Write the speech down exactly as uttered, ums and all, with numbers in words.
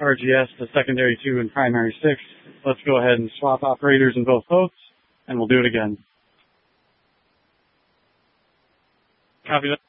R G S to secondary two and primary six. Let's go ahead and swap operators in both boats, and we'll do it again. Copy that.